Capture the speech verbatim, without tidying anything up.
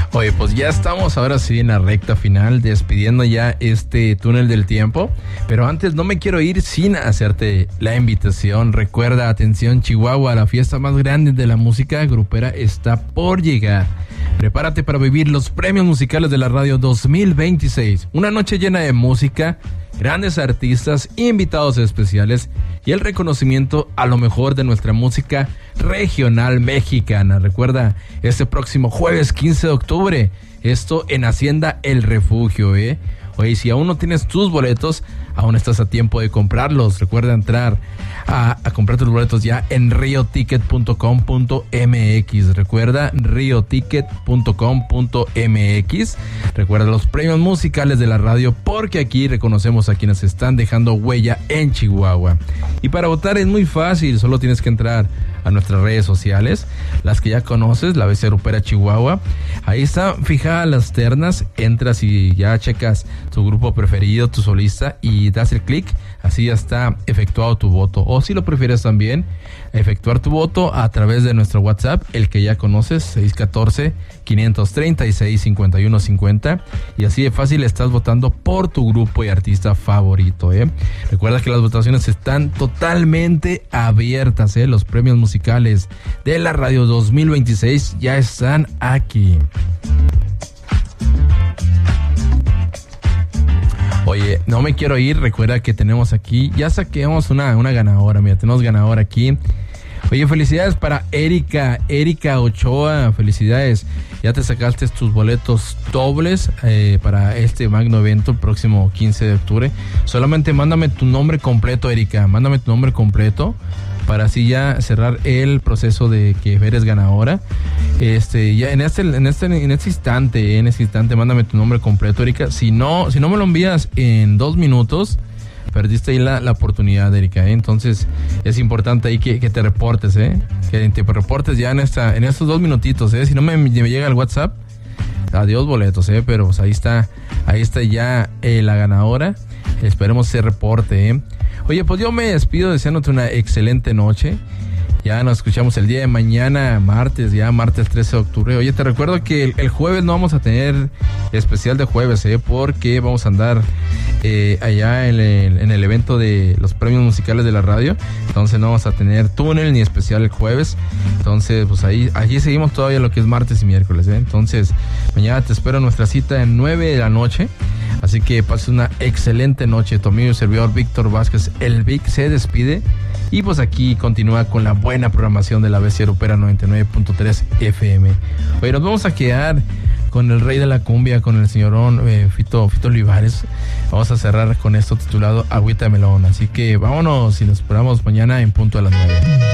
Oye, pues ya estamos ahora sí en la recta final, despidiendo ya este túnel del tiempo. Pero antes no me quiero ir sin hacerte la invitación. Recuerda, atención Chihuahua, la fiesta más grande de la música grupera está por llegar. Prepárate para vivir los premios musicales de la radio dos mil veintiséis. Una noche llena de música, grandes artistas, invitados especiales y el reconocimiento a lo mejor de nuestra música regional mexicana. Recuerda, este próximo jueves quince de octubre, esto en Hacienda El Refugio, ¿eh? Oye, si aún no tienes tus boletos, aún estás a tiempo de comprarlos. Recuerda entrar a, a comprar tus boletos ya en rio ticket punto com punto m x. Recuerda, rio ticket punto com punto m x. Recuerda los premios musicales de la radio, porque aquí reconocemos a quienes están dejando huella en Chihuahua. Y para votar es muy fácil, solo tienes que entrar a nuestras redes sociales, las que ya conoces, la B C Grupera Chihuahua. Ahí están fijadas las ternas, entras y ya checas tu grupo preferido, tu solista, y das el clic, así ya está efectuado tu voto. O si lo prefieres también, efectuar tu voto a través de nuestro WhatsApp, el que ya conoces, seis uno cuatro, cinco tres seis, cinco uno cinco cero, y así de fácil estás votando por tu grupo y artista favorito, ¿eh? Recuerda que las votaciones están totalmente abiertas, ¿eh? Los premios musicales de la radio dos mil veintiséis ya están aquí. Oye, no me quiero ir, recuerda que tenemos aquí, ya saquemos una, una ganadora, mira, tenemos ganadora aquí. Oye, felicidades para Erika, Erika Ochoa, felicidades, ya te sacaste tus boletos dobles eh, para este magno evento el próximo quince de octubre. Solamente mándame tu nombre completo, Erika, mándame tu nombre completo, para así ya cerrar el proceso de que eres ganadora. Este, ya en este, en este, en este instante, en este instante, mándame tu nombre completo, Erika. Si no, si no me lo envías en dos minutos, perdiste ahí la, la oportunidad, Erika, ¿eh? Entonces es importante ahí que, que te reportes, ¿eh? Que te reportes ya en esta, en estos dos minutitos, ¿eh? Si no me, me llega el WhatsApp, adiós boletos, ¿eh? Pero pues ahí está, ahí está ya eh, la ganadora. Esperemos se reporte, ¿eh? Oye, pues yo me despido deseándote una excelente noche. Ya nos escuchamos el día de mañana, martes, ya martes trece de octubre. Oye, te recuerdo que el, el jueves no vamos a tener especial de jueves, ¿eh? Porque vamos a andar eh, allá en el, en el evento de los premios musicales de la radio. Entonces no vamos a tener túnel ni especial el jueves. Entonces, pues ahí, allí seguimos todavía lo que es martes y miércoles, ¿eh? Entonces, mañana te espero nuestra cita en nueve de la noche. Así que pases una excelente noche. Tu amigo y servidor Víctor Vázquez, el Vic, se despide. Y pues aquí continúa con la buena programación de la B C Grupera noventa y nueve punto tres F M. Oye, nos vamos a quedar con el rey de la cumbia, con el señorón eh, Fito, Fito Olivares. Vamos a cerrar con esto titulado Agüita de Melón. Así que vámonos y nos esperamos mañana en punto a las nueve.